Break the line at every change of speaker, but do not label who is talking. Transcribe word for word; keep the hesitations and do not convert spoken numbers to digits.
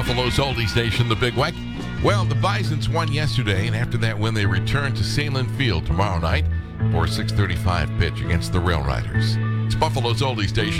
Buffalo's oldie station, the Big Weck. Well, the Bisons won yesterday, and after that win, they return to Salem Field tomorrow night for a six thirty-five pitch against the Rail Riders. It's Buffalo's oldie station.